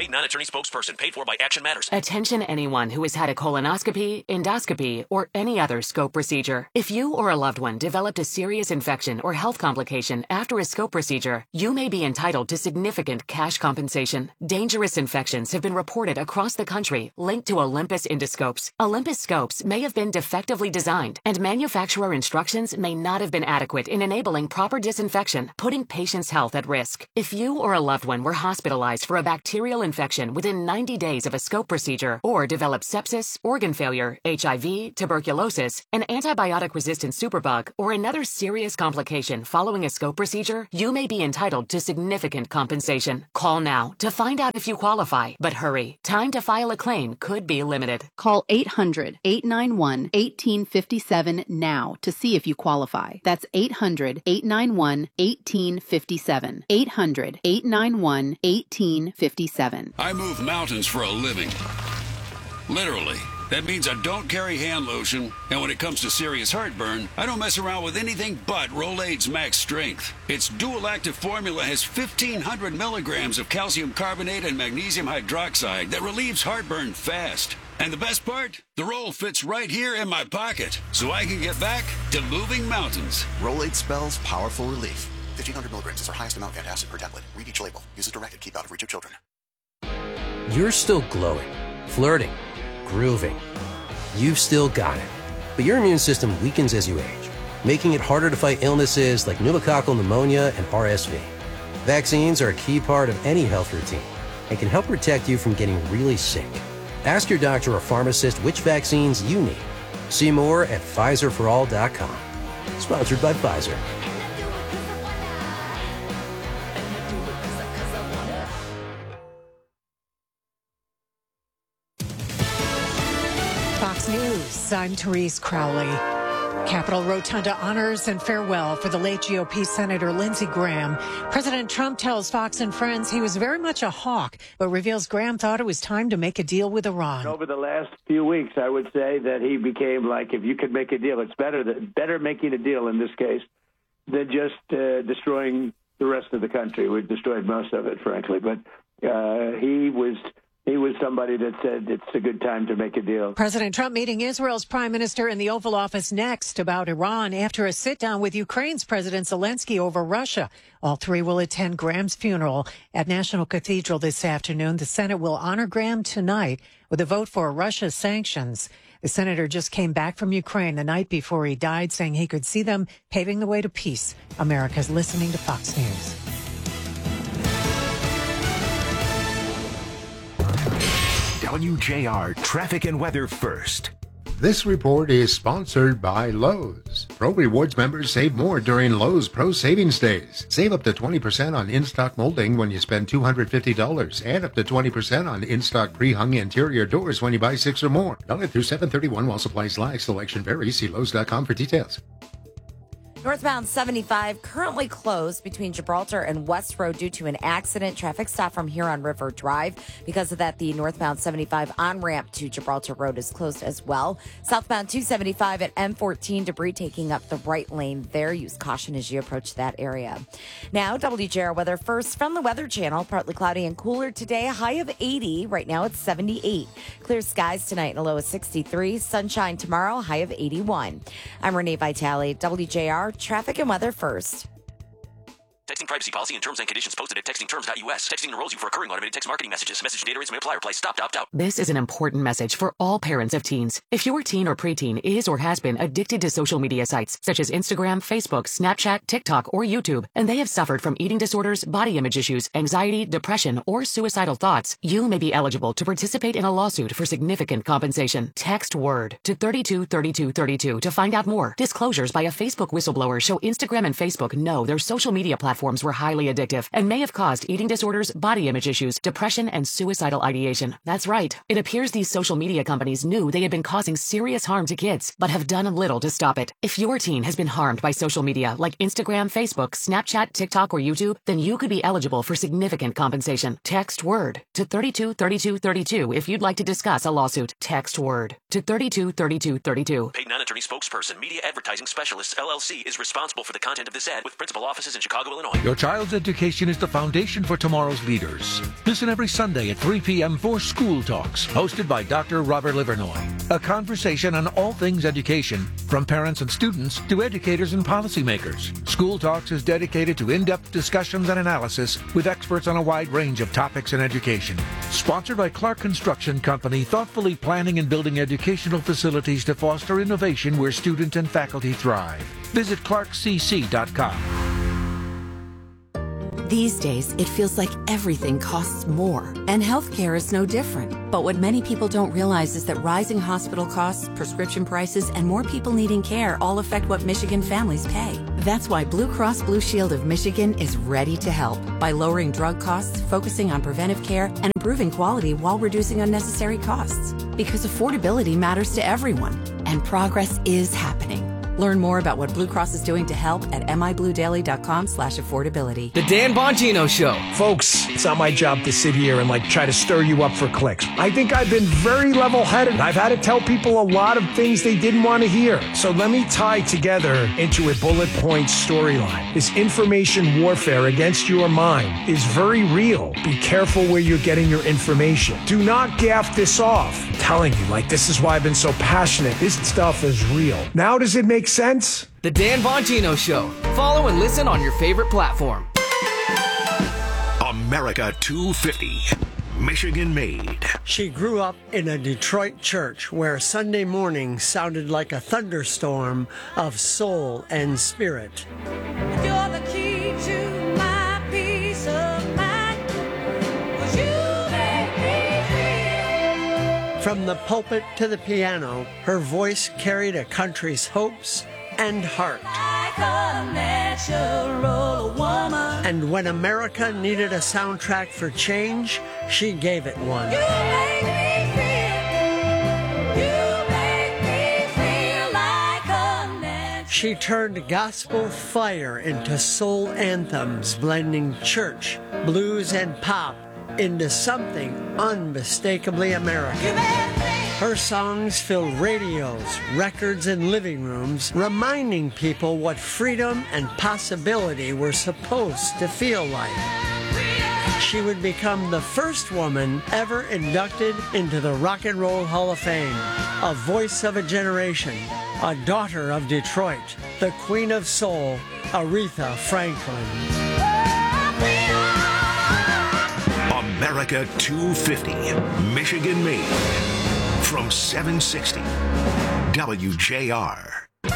Paid non-attorney spokesperson. Paid for by Action Matters. Attention anyone who has had a colonoscopy, endoscopy, or any other scope procedure. If you or a loved one developed a serious infection or health complication after a scope procedure, you may be entitled to significant cash compensation. Dangerous infections have been reported across the country linked to Olympus endoscopes. Olympus scopes may have been defectively designed, and manufacturer instructions may not have been adequate in enabling proper disinfection, putting patients' health at risk. If you or a loved one were hospitalized for a bacterial infection within 90 days of a scope procedure, or developed sepsis, organ failure, HIV, tuberculosis, an antibiotic-resistant superbug, or another serious complication following a scope procedure, you may be entitled to significant compensation. Call now to find out if you qualify, but hurry. Time to file a claim could be limited. Call 800-891-1857 now to see if you qualify. That's 800-891-1857. 800-891-1857. I move mountains for a living. Literally. That means I don't carry hand lotion, and when it comes to serious heartburn, I don't mess around with anything but Rolaids Max Strength. Its dual-active formula has 1,500 milligrams of calcium carbonate and magnesium hydroxide that relieves heartburn fast. And the best part? The roll fits right here in my pocket, so I can get back to moving mountains. Rolaids spells powerful relief. 1,500 milligrams is our highest amount of antacid per tablet. Read each label. Use as directed. Keep out of reach of children. You're still glowing, flirting, grooving. You've still got it. But your immune system weakens as you age, making it harder to fight illnesses like pneumococcal pneumonia and RSV. Vaccines are a key part of any health routine and can help protect you from getting really sick. Ask your doctor or pharmacist which vaccines you need. See more at PfizerForAll.com. Sponsored by Pfizer. Fox News, I'm Therese Crowley. Capitol Rotunda honors and farewell for the late GOP Senator Lindsey Graham. President Trump tells Fox and Friends he was very much a hawk, but reveals Graham thought it was time to make a deal with Iran. Over the last few weeks, I would say that he became like, if you could make a deal, it's better making a deal in this case than just destroying the rest of the country. We destroyed most of it, frankly, but he was somebody that said it's a good time to make a deal. President Trump meeting Israel's prime minister in the Oval Office next about Iran after a sit-down with Ukraine's President Zelensky over Russia. All three will attend Graham's funeral at National Cathedral this afternoon. The Senate will honor Graham tonight with a vote for Russia's sanctions. The senator just came back from Ukraine the night before he died, saying he could see them paving the way to peace. America's listening to Fox News. WJR Traffic and Weather First. This report is sponsored by Lowe's. Pro Rewards members save more during Lowe's Pro Savings Days. Save up to 20% on in-stock molding when you spend $250 and up to 20% on in-stock pre-hung interior doors when you buy 6 or more. Valid through 7/31 while supplies last. Selection varies. See Lowe's.com for details. Northbound 75 currently closed between Gibraltar and West Road due to an accident. Traffic stop from Huron River Drive. Because of that, the northbound 75 on-ramp to Gibraltar Road is closed as well. Southbound 275 at M14, debris taking up the right lane there. Use caution as you approach that area. Now, WJR weather first from the Weather Channel. Partly cloudy and cooler today. A high of 80. Right now it's 78. Clear skies tonight and a low of 63. Sunshine tomorrow, high of 81. I'm Renee Vitale, WJR. Traffic and weather first. Texting privacy policy and terms and conditions posted at textingterms.us. Texting enrolls you for recurring automated text marketing messages. Message data rates may apply. Reply stop to opt out. This is an important message for all parents of teens. If your teen or preteen is or has been addicted to social media sites such as Instagram, Facebook, Snapchat, TikTok, or YouTube, and they have suffered from eating disorders, body image issues, anxiety, depression, or suicidal thoughts, you may be eligible to participate in a lawsuit for significant compensation. Text WORD to 323232 to find out more. Disclosures by a Facebook whistleblower show Instagram and Facebook know their social media platforms were highly addictive and may have caused eating disorders, body image issues, depression, and suicidal ideation. That's right. It appears these social media companies knew they had been causing serious harm to kids, but have done little to stop it. If your teen has been harmed by social media like Instagram, Facebook, Snapchat, TikTok, or YouTube, then you could be eligible for significant compensation. Text WORD to 323232 if you'd like to discuss a lawsuit. Text WORD to 323232. Paid non-attorney spokesperson, Media Advertising Specialists, LLC, is responsible for the content of this ad with principal offices in Chicago, Illinois. Your child's education is the foundation for tomorrow's leaders. Listen every Sunday at 3 p.m. for School Talks, hosted by Dr. Robert Livernoy. A conversation on all things education, from parents and students to educators and policymakers. School Talks is dedicated to in-depth discussions and analysis with experts on a wide range of topics in education. Sponsored by Clark Construction Company, thoughtfully planning and building educational facilities to foster innovation where students and faculty thrive. Visit clarkcc.com. These days, it feels like everything costs more, and healthcare is no different. But what many people don't realize is that rising hospital costs, prescription prices, and more people needing care all affect what Michigan families pay. That's why Blue Cross Blue Shield of Michigan is ready to help by lowering drug costs, focusing on preventive care, and improving quality while reducing unnecessary costs. Because affordability matters to everyone, and progress is happening. Learn more about what Blue Cross is doing to help at mibluedaily.com/affordability. The Dan Bongino Show. Folks, it's not my job to sit here and try to stir you up for clicks. I think I've been very level-headed. I've had to tell people a lot of things they didn't want to hear. So let me tie together into a bullet point storyline. This information warfare against your mind is very real. Be careful where you're getting your information. Do not gaff this off. I'm telling you, this is why I've been so passionate. This stuff is real. Now does it make sense? The Dan Bongino Show. Follow and listen on your favorite platform. America 250. Michigan made. She grew up in a Detroit church where Sunday morning sounded like a thunderstorm of soul and spirit. You're the key to my peace of mind. 'Cause you make me feel. From the pulpit to the piano, her voice carried a country's hopes and heart. Like a natural woman. And when America needed a soundtrack for change, she gave it one. You make me feel like a natural. She turned gospel fire into soul anthems, blending church, blues, and pop into something unmistakably American. Her songs fill radios, records, and living rooms, reminding people what freedom and possibility were supposed to feel like. She would become the first woman ever inducted into the Rock and Roll Hall of Fame, a voice of a generation, a daughter of Detroit, the Queen of Soul, Aretha Franklin. America 250. Michigan made. From 760 WJR.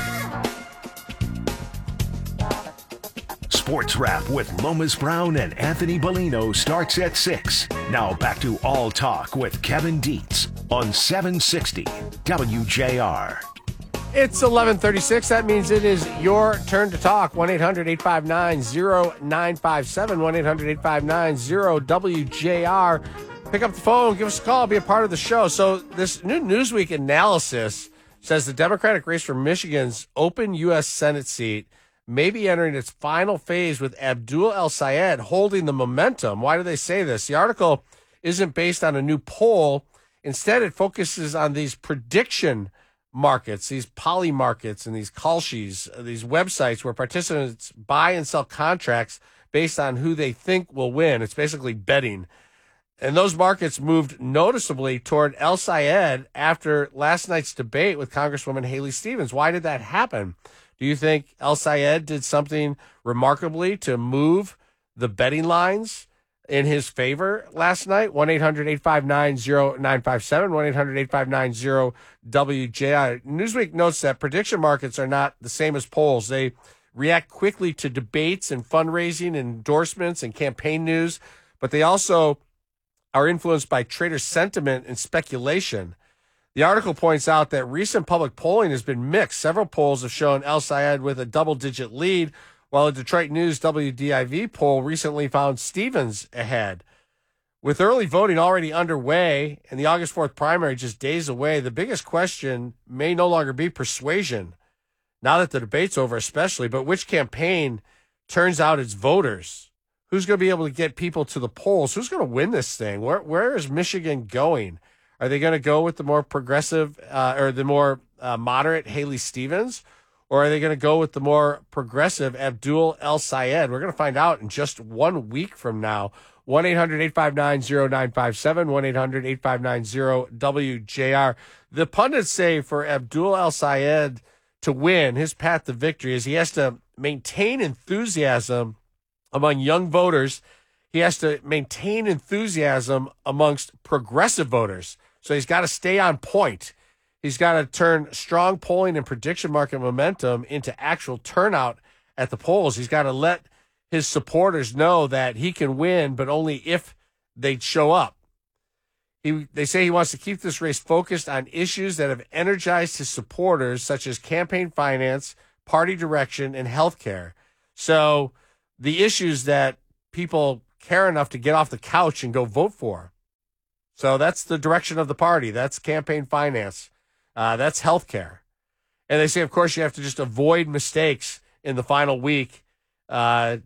Sports Wrap with Lomas Brown and Anthony Bellino starts at 6. Now back to All Talk with Kevin Dietz on 760 WJR. It's 11:36. That means it is your turn to talk. 1-800-859-0957. 1-800-859-0WJR. Pick up the phone, give us a call, be a part of the show. So this new Newsweek analysis says the Democratic race for Michigan's open U.S. Senate seat may be entering its final phase with Abdul El-Sayed holding the momentum. Why do they say this? The article isn't based on a new poll. Instead, it focuses on these prediction markets, these poly markets and these Kalshis, these websites where participants buy and sell contracts based on who they think will win. It's basically betting. And those markets moved noticeably toward El-Sayed after last night's debate with Congresswoman Haley Stevens. Why did that happen? Do you think El-Sayed did something remarkably to move the betting lines in his favor last night? 1-800-859-0957, 1-800-859-0WJI. Newsweek notes that prediction markets are not the same as polls. They react quickly to debates and fundraising and endorsements and campaign news, but they also are influenced by trader sentiment and speculation. The article points out that recent public polling has been mixed. Several polls have shown El-Sayed with a double-digit lead, while a Detroit News WDIV poll recently found Stevens ahead. With early voting already underway and the August 4th primary just days away, the biggest question may no longer be persuasion, now that the debate's over especially, but which campaign turns out its voters? Who's going to be able to get people to the polls? Who's going to win this thing? Where is Michigan going? Are they going to go with the more progressive or the more moderate Haley Stevens? Or are they going to go with the more progressive Abdul El Sayed? We're going to find out in just 1 week from now. 1-800-859-0957, 1-800-859-0WJR. The pundits say for Abdul El Sayed to win, his path to victory is he has to maintain enthusiasm among young voters. He has to maintain enthusiasm amongst progressive voters. So he's got to stay on point. He's got to turn strong polling and prediction market momentum into actual turnout at the polls. He's got to let his supporters know that he can win, but only if they show up. They say he wants to keep this race focused on issues that have energized his supporters, such as campaign finance, party direction, and health care. So the issues that people care enough to get off the couch and go vote for. So that's the direction of the party. That's campaign finance. That's health care. And they say, of course, you have to just avoid mistakes in the final week. That's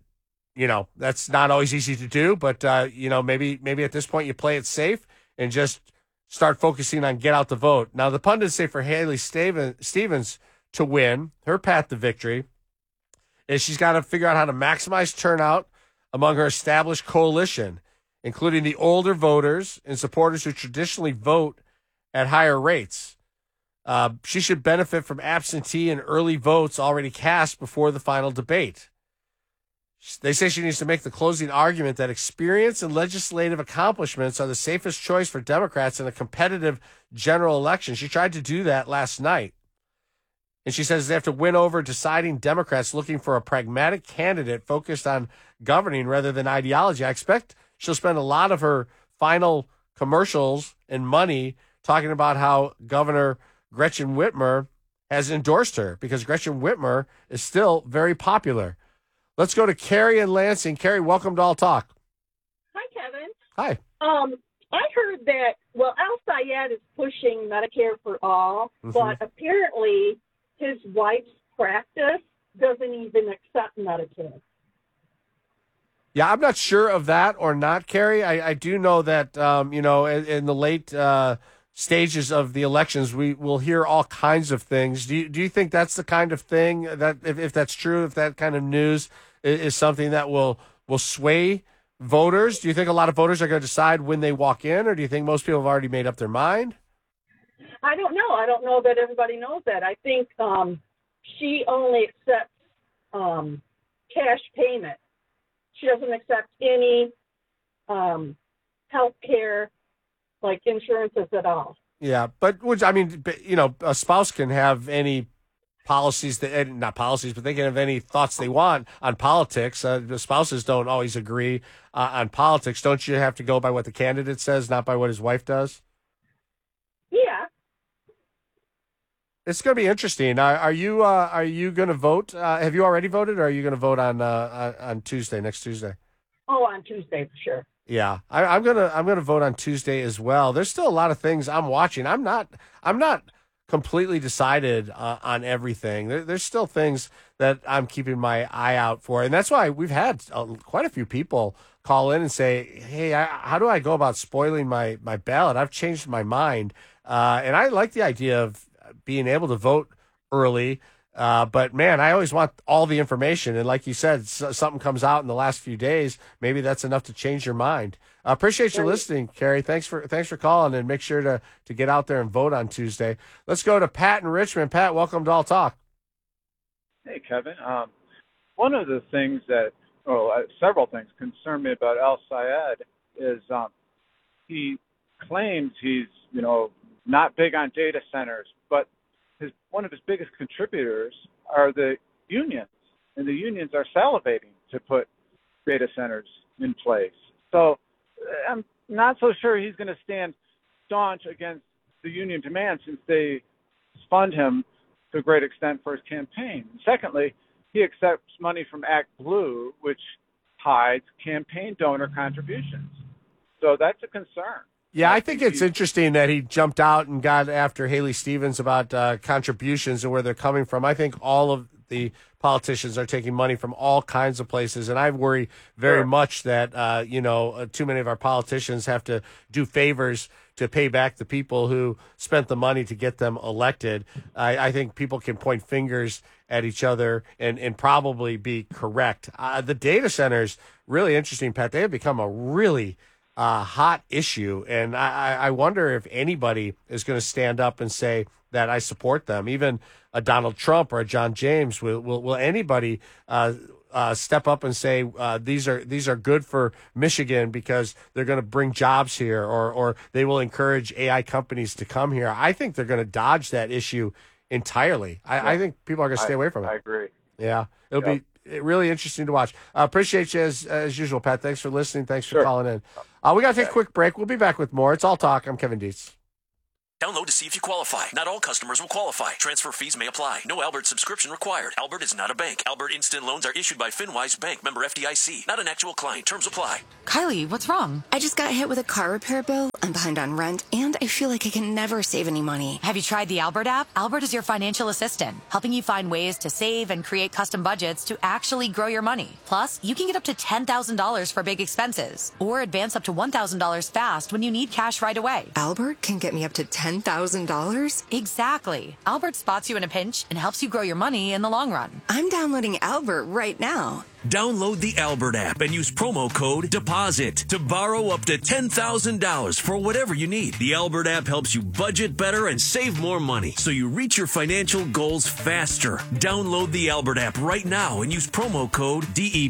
not always easy to do, but, maybe at this point you play it safe and just start focusing on get out the vote. Now, the pundits say for Haley Stevens to win, her path to victory is she's got to figure out how to maximize turnout among her established coalition, including the older voters and supporters who traditionally vote at higher rates. She should benefit from absentee and early votes already cast before the final debate. They say she needs to make the closing argument that experience and legislative accomplishments are the safest choice for Democrats in a competitive general election. She tried to do that last night. And she says they have to win over deciding Democrats looking for a pragmatic candidate focused on governing rather than ideology. I expect she'll spend a lot of her final commercials and money talking about how Governor Gretchen Whitmer has endorsed her because Gretchen Whitmer is still very popular. Let's go to Carrie in Lansing. Carrie, welcome to All Talk. Hi, Kevin. Hi. I heard that, Al Sayed is pushing Medicare for all, but apparently his wife's practice doesn't even accept Medicare. Yeah, I'm not sure of that or not, Carrie. I do know that, in the late stages of the elections, we will hear all kinds of things. Do you think that's the kind of thing that, if that's true, if that kind of news is something that will sway voters? Do you think a lot of voters are going to decide when they walk in, or do you think most people have already made up their mind? I don't know. I don't know that everybody knows that. I think she only accepts cash payment. She doesn't accept any health care, like insurances at all. Yeah, but a spouse can have any policies not policies, but they can have any thoughts they want on politics. The spouses don't always agree on politics. Don't you have to go by what the candidate says, not by what his wife does? Yeah. It's going to be interesting. Are you going to vote? Have you already voted, or are you going to vote on Tuesday, next Tuesday? Oh, on Tuesday for sure. Yeah, I'm gonna vote on Tuesday as well. There's still a lot of things I'm watching. I'm not completely decided on everything. There's still things that I'm keeping my eye out for, and that's why we've had quite a few people call in and say, "Hey, how do I go about spoiling my ballot? I've changed my mind," and I like the idea of being able to vote early. But man, I always want all the information. And like you said, something comes out in the last few days. Maybe that's enough to change your mind. Appreciate you listening, Carrie. Thanks for calling, and make sure to get out there and vote on Tuesday. Let's go to Pat in Richmond. Pat, welcome to All Talk. Hey, Kevin. One of the things several things concern me about Al Sayed is he claims he's, not big on data centers, but one of his biggest contributors are the unions, and the unions are salivating to put data centers in place. So I'm not so sure he's going to stand staunch against the union demand, since they fund him to a great extent for his campaign. Secondly, he accepts money from Act Blue, which hides campaign donor contributions. So that's a concern. Yeah, I think it's interesting that he jumped out and got after Haley Stevens about contributions and where they're coming from. I think all of the politicians are taking money from all kinds of places. And I worry very much that, too many of our politicians have to do favors to pay back the people who spent the money to get them elected. I think people can point fingers at each other and probably be correct. The data centers, really interesting, Pat. They have become a really hot issue. And I wonder if anybody is going to stand up and say that I support them. Even a Donald Trump or a John James, will anybody step up and say these are good for Michigan because they're going to bring jobs here, or they will encourage AI companies to come here? I think they're going to dodge that issue entirely. I think people are going to stay away from it. I agree. Yeah, it'll be really interesting to watch. Appreciate you as usual, Pat. Thanks for listening. Thanks for calling in. We got to take a quick break. We'll be back with more. It's All Talk. I'm Kevin Dietz. Download to see if you qualify. Not all customers will qualify. Transfer fees may apply. No Albert subscription required. Albert is not a bank. Albert Instant Loans are issued by FinWise Bank, member FDIC. Not an actual client. Terms apply. Kylie, what's wrong? I just got hit with a car repair bill. I'm behind on rent, and I feel like I can never save any money. Have you tried the Albert app? Albert is your financial assistant, helping you find ways to save and create custom budgets to actually grow your money. Plus, you can get up to $10,000 for big expenses, or advance up to $1,000 fast when you need cash right away. Albert can get me up to $10,000? Exactly. Albert spots you in a pinch and helps you grow your money in the long run. I'm downloading Albert right now. Download the Albert app and use promo code DEPOSIT to borrow up to $10,000 for whatever you need. The Albert app helps you budget better and save more money so you reach your financial goals faster. Download the Albert app right now and use promo code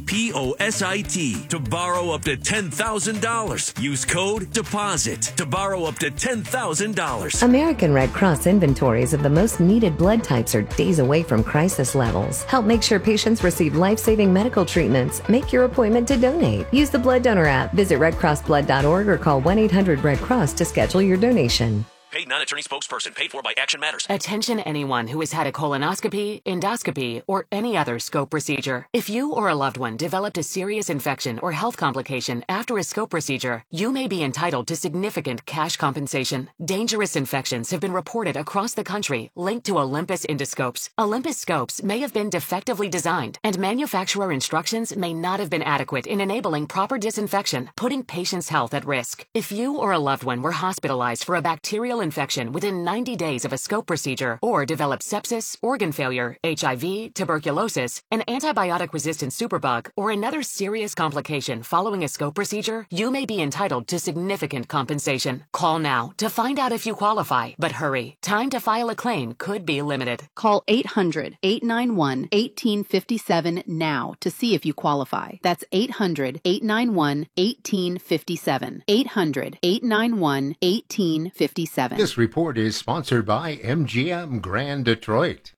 DEPOSIT to borrow up to $10,000. Use code DEPOSIT to borrow up to $10,000. American Red Cross inventories of the most needed blood types are days away from crisis levels. Help make sure patients receive life-saving medical treatments. Make your appointment to donate. Use the Blood Donor app. Visit redcrossblood.org or call 1-800-RED-CROSS to schedule your donation. Paid non-attorney spokesperson. Paid for by Action Matters. Attention anyone who has had a colonoscopy, endoscopy, or any other scope procedure. If you or a loved one developed a serious infection or health complication after a scope procedure, you may be entitled to significant cash compensation. Dangerous infections have been reported across the country linked to Olympus endoscopes. Olympus scopes may have been defectively designed, and manufacturer instructions may not have been adequate in enabling proper disinfection, putting patients' health at risk. If you or a loved one were hospitalized for a bacterial infection within 90 days of a scope procedure, or developed sepsis, organ failure, HIV, tuberculosis, an antibiotic-resistant superbug, or another serious complication following a scope procedure, you may be entitled to significant compensation. Call now to find out if you qualify, but hurry. Time to file a claim could be limited. Call 800-891-1857 now to see if you qualify. That's 800-891-1857. 800-891-1857. This report is sponsored by MGM Grand Detroit.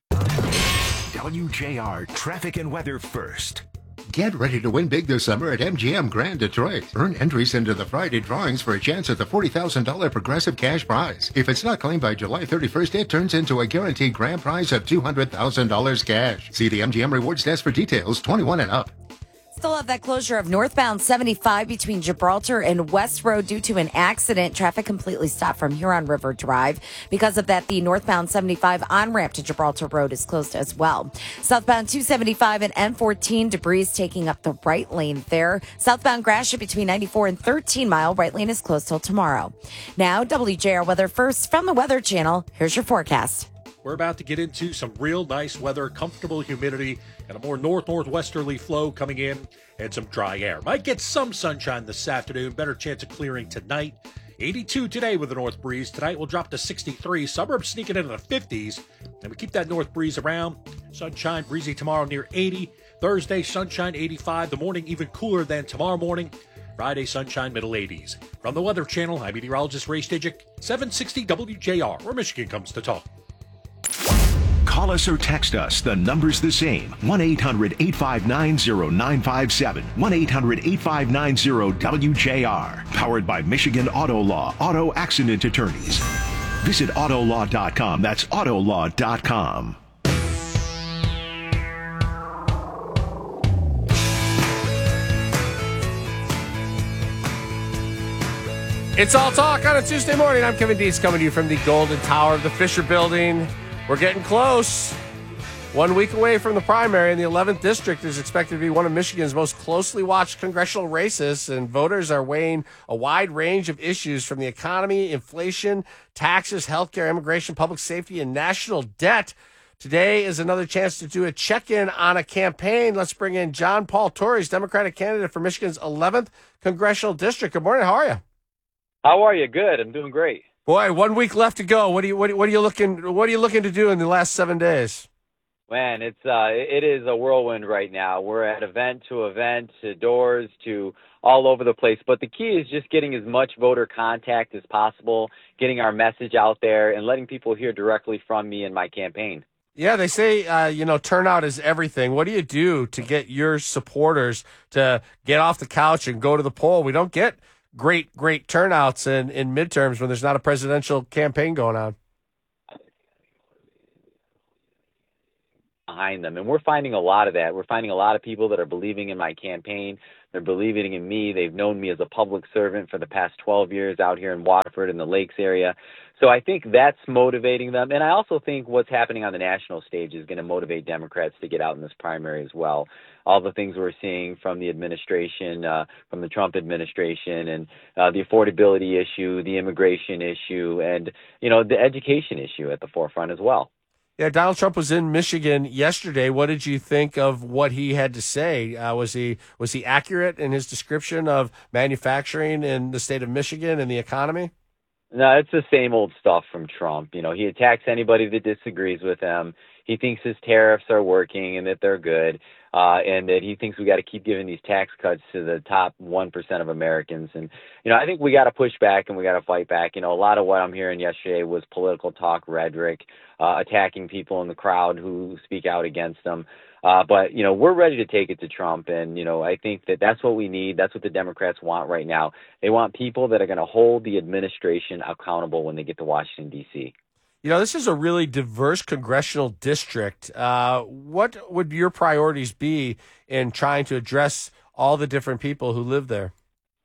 WJR Traffic and Weather first. Get ready to win big this summer at MGM Grand Detroit. Earn entries into the Friday drawings for a chance at the $40,000 Progressive cash prize. If it's not claimed by July 31st, it turns into a guaranteed grand prize of $200,000 cash. See the MGM Rewards desk for details. 21 and up. Still have that closure of northbound 75 between Gibraltar and West Road due to an accident. Traffic completely stopped from Huron River Drive. Because of that, the northbound 75 on-ramp to Gibraltar Road is closed as well. Southbound 275 and M14, debris taking up the right lane there. Southbound Gratiot between 94 and 13 Mile, right lane is closed till tomorrow. Now, WJR weather first from the Weather Channel. Here's your forecast. We're about to get into some real nice weather, comfortable humidity, and a more northwesterly flow coming in, and some dry air. Might get some sunshine this afternoon, better chance of clearing tonight. 82 today with a north breeze. Tonight we'll drop to 63. Suburbs sneaking into the 50s, and we keep that north breeze around. Sunshine, breezy tomorrow near 80. Thursday, sunshine, 85. The morning even cooler than tomorrow morning. Friday, sunshine, middle 80s. From the Weather Channel, I'm meteorologist Ray Stidgick, 760 WJR, where Michigan comes to talk. Call us or text us. The number's the same. 1-800-859-0957. 1-800-859-0WJR. Powered by Michigan Auto Law. Auto Accident Attorneys. Visit autolaw.com. That's autolaw.com. It's All Talk on a Tuesday morning. I'm Kevin Dietz coming to you from the Golden Tower of the Fisher Building. We're getting close. 1 week away from the primary, and the 11th district is expected to be one of Michigan's most closely watched congressional races, and voters are weighing a wide range of issues from the economy, inflation, taxes, healthcare, immigration, public safety, and national debt. Today is another chance to do a check-in on a campaign. Let's bring in John Paul Torres, Democratic candidate for Michigan's 11th congressional district. Good morning. How are you? How are you? Good. I'm doing great. Boy, 1 week left to go. What are you looking to do in the last 7 days? Man, it is a whirlwind right now. We're at event to doors to all over the place. But the key is just getting as much voter contact as possible, getting our message out there, and letting people hear directly from me in my campaign. Yeah, they say, turnout is everything. What do you do to get your supporters to get off the couch and go to the poll? We don't get great turnouts in midterms when there's not a presidential campaign going on. Behind them. And we're finding a lot of that. We're finding a lot of people that are believing in my campaign. They're believing in me. They've known me as a public servant for the past 12 years out here in Waterford and the Lakes area. So I think that's motivating them. And I also think what's happening on the national stage is going to motivate Democrats to get out in this primary as well. All the things we're seeing from the administration, from the Trump administration, and the affordability issue, the immigration issue, and, the education issue at the forefront as well. Yeah, Donald Trump was in Michigan yesterday. What did you think of what he had to say? Was he accurate in his description of manufacturing in the state of Michigan and the economy? No, it's the same old stuff from Trump. He attacks anybody that disagrees with him. He thinks his tariffs are working and that they're good, and that he thinks we got to keep giving these tax cuts to the top 1% of Americans. And, I think we got to push back and we got to fight back. A lot of what I'm hearing yesterday was political talk, rhetoric, attacking people in the crowd who speak out against them. But we're ready to take it to Trump. And, I think that that's what we need. That's what the Democrats want right now. They want people that are going to hold the administration accountable when they get to Washington, D.C. This is a really diverse congressional district. What would your priorities be in trying to address all the different people who live there?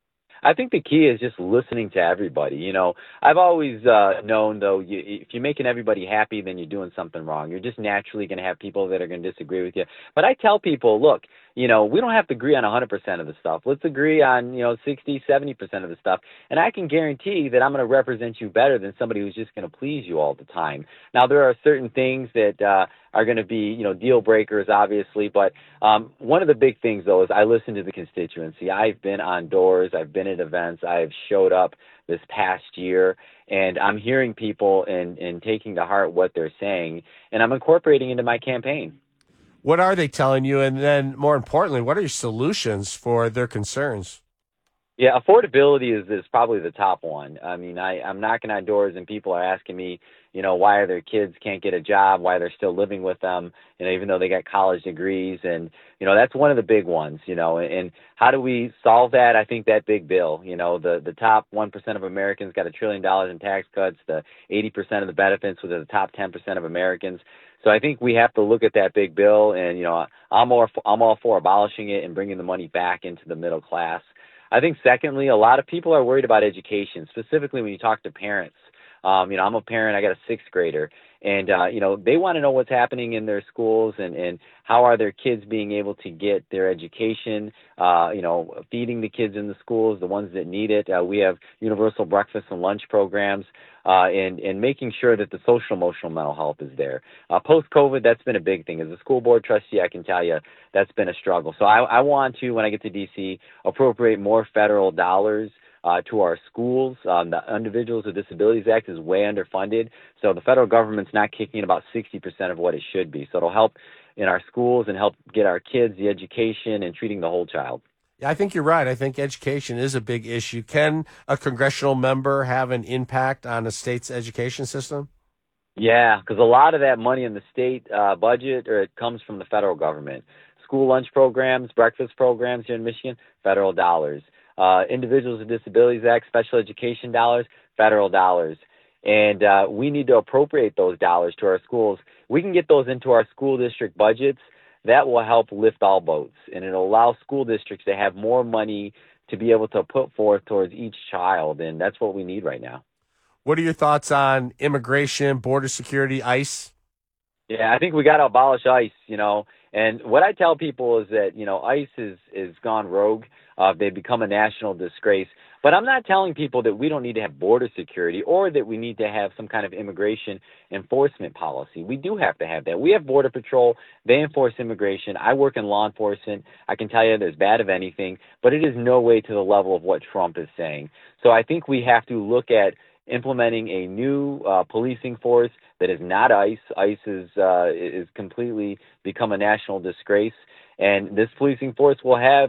I think the key is just listening to everybody. I've always known, though, if you're making everybody happy, then you're doing something wrong. You're just naturally going to have people that are going to disagree with you. But I tell people, look, we don't have to agree on 100% of the stuff. Let's agree on, 60, 70% of the stuff. And I can guarantee that I'm going to represent you better than somebody who's just going to please you all the time. Now, there are certain things that are going to be, deal breakers, obviously. But one of the big things, though, is I listen to the constituency. I've been on doors. I've been at events. I've showed up this past year. And I'm hearing people and taking to heart what they're saying. And I'm incorporating into my campaign. What are they telling you? And then, more importantly, what are your solutions for their concerns? Yeah, affordability is probably the top one. I mean, I'm knocking on doors and people are asking me, why their kids can't get a job, why they're still living with them, even though they got college degrees. And, that's one of the big ones, and how do we solve that? I think that big bill, the top 1% of Americans got $1 trillion in tax cuts, the 80% of the benefits with the top 10% of Americans. So I think we have to look at that big bill, and, I'm all for abolishing it and bringing the money back into the middle class. I think, secondly, a lot of people are worried about education, specifically when you talk to parents. I'm a parent. I got a sixth grader, and, they want to know what's happening in their schools and how are their kids being able to get their education, feeding the kids in the schools, the ones that need it. We have universal breakfast and lunch programs, and making sure that the social, emotional, mental health is there. Post-COVID, that's been a big thing. As a school board trustee, I can tell you that's been a struggle. So I want to, when I get to D.C., appropriate more federal dollars to our schools. The Individuals with Disabilities Act is way underfunded. So the federal government's not kicking in about 60% of what it should be. So it'll help in our schools and help get our kids the education and treating the whole child. Yeah, I think you're right. I think education is a big issue. Can a congressional member have an impact on a state's education system? Yeah, because a lot of that money in the state budget, or it comes from the federal government. School lunch programs, breakfast programs here in Michigan, federal dollars. Individuals with Disabilities Act, special education dollars, federal dollars. And we need to appropriate those dollars to our schools. We can get those into our school district budgets. That will help lift all boats, and it'll allow school districts to have more money to be able to put forth towards each child, and that's what we need right now. What are your thoughts on immigration, border security, ICE? Yeah, I think we got to abolish ICE, And what I tell people is that, ICE is gone rogue. They've become a national disgrace. But I'm not telling people that we don't need to have border security or that we need to have some kind of immigration enforcement policy. We do have to have that. We have Border Patrol. They enforce immigration. I work in law enforcement. I can tell you there's bad of anything, but it is no way to the level of what Trump is saying. So I think we have to look at implementing a new policing force that is not ICE. ICE is completely become a national disgrace. And this policing force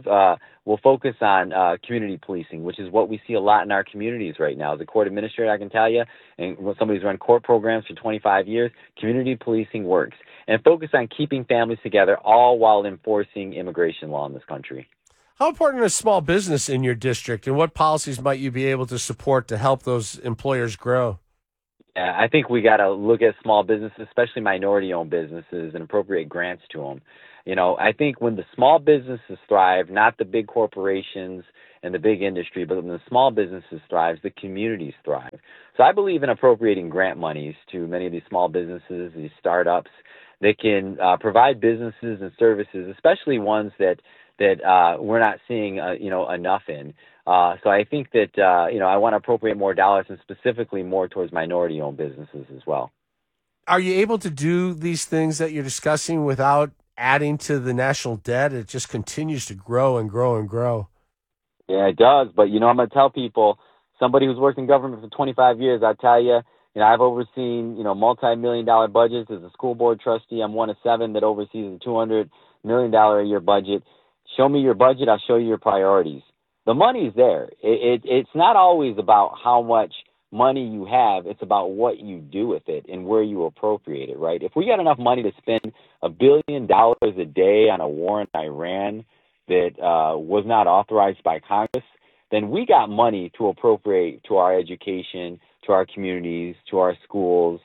will focus on community policing, which is what we see a lot in our communities right now. As a court administrator, I can tell you, and when somebody's run court programs for 25 years, community policing works. And focus on keeping families together, all while enforcing immigration law in this country. How important is small business in your district, and what policies might you be able to support to help those employers grow? Yeah, I think we got to look at small businesses, especially minority-owned businesses, and appropriate grants to them. I think when the small businesses thrive, not the big corporations and the big industry, but when the small businesses thrive, the communities thrive. So I believe in appropriating grant monies to many of these small businesses, these startups, that can provide businesses and services, especially ones that we're not seeing, enough in. So I think that, I want to appropriate more dollars and specifically more towards minority-owned businesses as well. Are you able to do these things that you're discussing without adding to the national debt? It just continues to grow and grow and grow. Yeah, it does. But, I'm going to tell people, somebody who's worked in government for 25 years, I tell you, I've overseen, multi-million-dollar budgets as a school board trustee. I'm one of 7 that oversees a $200 million a year budget. Show me your budget, I'll show you your priorities. The money's there. It's not always about how much money you have. It's about what you do with it and where you appropriate it, right? If we got enough money to spend $1 billion a day on a war in Iran that was not authorized by Congress, then we got money to appropriate to our education, to our communities, to our schools,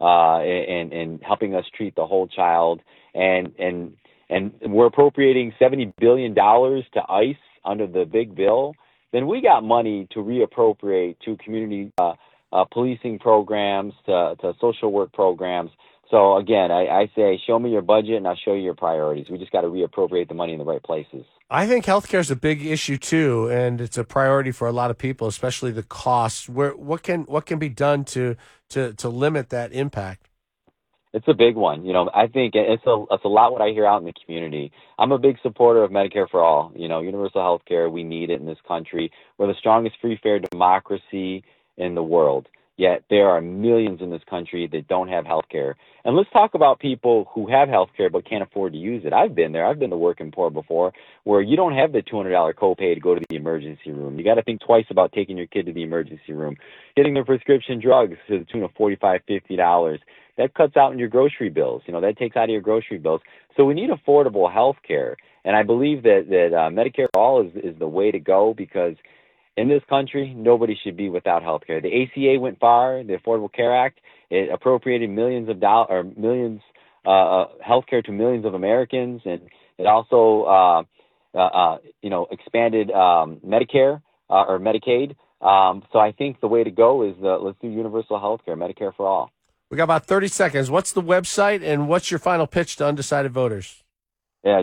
and helping us treat the whole child. And we're appropriating $70 billion to ICE under the big bill, then we got money to reappropriate to community policing programs, to social work programs. So again, I say, show me your budget and I'll show you your priorities. We just got to reappropriate the money in the right places. I think healthcare is a big issue too, and it's a priority for a lot of people, especially the costs. What can be done to limit that impact? It's a big one. I think it's a lot what I hear out in the community. I'm a big supporter of Medicare for all. Universal health care, we need it in this country. We're the strongest free, fair democracy in the world. Yet there are millions in this country that don't have health care. And let's talk about people who have health care but can't afford to use it. I've been there. I've been the working poor before, where you don't have the $200 copay to go to the emergency room. You got to think twice about taking your kid to the emergency room, getting their prescription drugs to the tune of $45, $50. That cuts out in your grocery bills. That takes out of your grocery bills. So we need affordable health care. And I believe that Medicare for all is the way to go, because in this country, nobody should be without health care. The ACA went far. The Affordable Care Act, it appropriated millions of health care to millions of Americans. And it also, expanded Medicare or Medicaid. So I think the way to go is let's do universal health care, Medicare for all. We got about 30 seconds. What's the website and what's your final pitch to undecided voters? Yeah,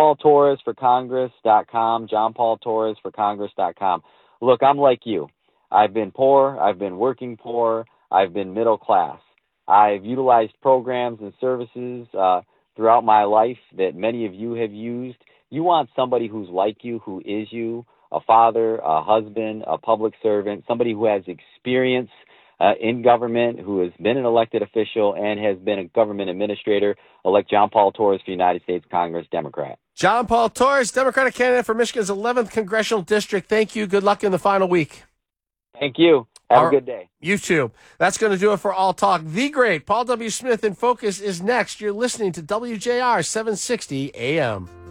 JohnPaulTorresForCongress.com, JohnPaulTorresForCongress.com. Look, I'm like you. I've been poor. I've been working poor. I've been middle class. I've utilized programs and services throughout my life that many of you have used. You want somebody who's like you, who is you, a father, a husband, a public servant, somebody who has experience in government, who has been an elected official and has been a government administrator. Elect John Paul Torres for United States Congress, Democrat. John Paul Torres, Democratic candidate for Michigan's 11th Congressional District. Thank you. Good luck in the final week. Thank you. Have a good day. You too. That's going to do it for All Talk. The great Paul W. Smith in Focus is next. You're listening to WJR 760 AM.